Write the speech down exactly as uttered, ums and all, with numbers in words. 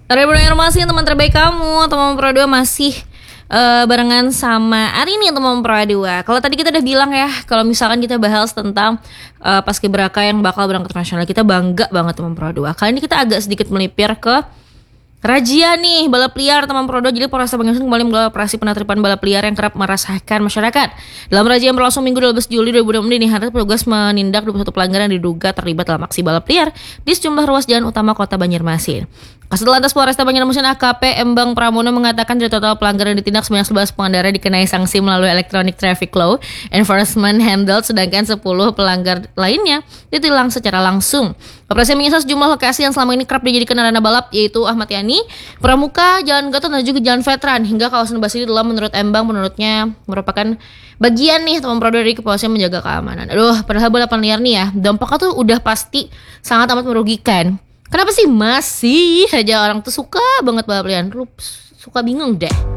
Ribuan informasi teman terbaik kamu, teman Pro dua masih uh, barengan sama Ari nih teman Pro dua. Kalau tadi kita udah bilang ya, kalau misalkan kita bahas tentang uh, paskibraka yang bakal berangkat nasional, kita bangga banget teman Pro dua. Kali ini kita agak sedikit melipir ke razia nih balap liar teman Pro dua. Jadi Polresta Banyuwangi kembali menggelar operasi penertiban balap liar yang kerap meresahkan masyarakat. Dalam razia yang berlangsung Minggu dua belas Juli dua ribu dua puluh ini, hari petugas menindak dua puluh satu pelanggaran yang diduga terlibat dalam aksi balap liar di sejumlah ruas jalan utama Kota Banjarmasin. Kasat Lantas Polresta Banjarmasin A K P Embang Pramono mengatakan dari total pelanggaran yang ditindak sebanyak sebelas pengendara dikenai sanksi melalui Electronic Traffic Law Enforcement Handled, sedangkan sepuluh pelanggar lainnya ditilang secara langsung. Operasi menyasar sejumlah lokasi yang selama ini kerap dijadikan arena balap, yaitu Ahmad Yani, Pramuka, Jalan Gatot, dan juga Jalan Veteran hingga kawasan Basiri dalam menurut Embang menurutnya merupakan bagian nih teman Pro dua dari kepolisian menjaga keamanan. Aduh, padahal balapan liar nih ya, dampaknya tuh udah pasti sangat amat merugikan. Kenapa sih masih aja orang tuh suka banget balap liar? Lu suka bingung deh.